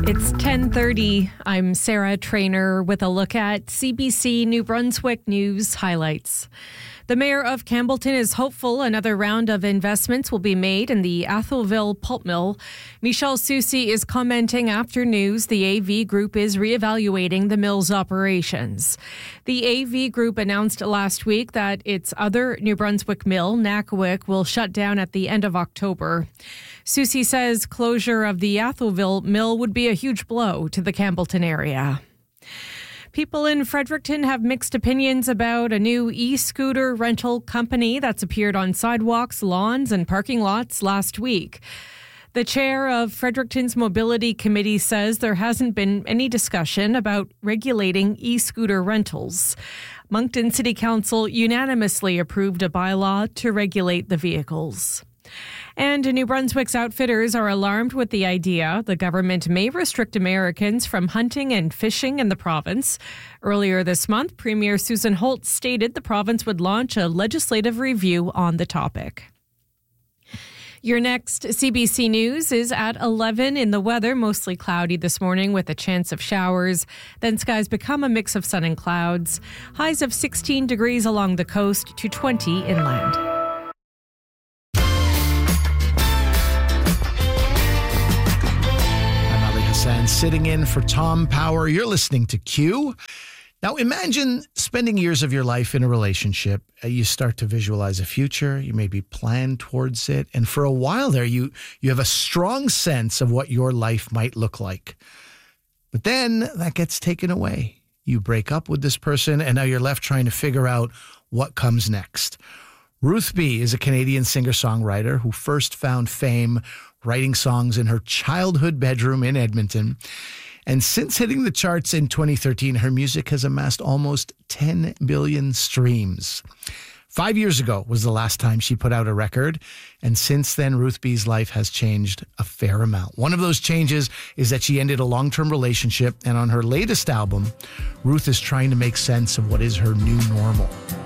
It's 10:30. I'm Sarah Trainer with a look at CBC New Brunswick News highlights. The mayor of Campbellton is hopeful another round of investments will be made in the Atholville pulp mill. Michelle Soucy is commenting after news the AV Group is reevaluating the mill's operations. The AV Group announced last week that its other New Brunswick mill, Nakawik, will shut down at the end of October. Soucy says closure of the Atholville mill would be a huge blow to the Campbellton area. People in Fredericton have mixed opinions about a new e-scooter rental company that's appeared on sidewalks, lawns, and parking lots last week. The chair of Fredericton's Mobility Committee says there hasn't been any discussion about regulating e-scooter rentals. Moncton City Council unanimously approved a bylaw to regulate the vehicles. And New Brunswick's outfitters are alarmed with the idea the government may restrict Americans from hunting and fishing in the province. Earlier this month, Premier Susan Holt stated the province would launch a legislative review on the topic. Your next CBC News is at 11 in the weather, mostly cloudy this morning with a chance of showers. Then skies become a mix of sun and clouds. Highs of 16 degrees along the coast to 20 inland. And sitting in for Tom Power, you're listening to Q. Now imagine spending years of your life in a relationship. You start to visualize a future. You maybe plan towards it. And for a while there, you have a strong sense of what your life might look like. But then that gets taken away. You break up with this person, and now you're left trying to figure out what comes next. Ruth B. is a Canadian singer-songwriter who first found fame writing songs in her childhood bedroom in Edmonton. And since hitting the charts in 2013, her music has amassed almost 10 billion streams. 5 years ago was the last time she put out a record. And since then, Ruth B's life has changed a fair amount. One of those changes is that she ended a long-term relationship. And on her latest album, Ruth is trying to make sense of what is her new normal.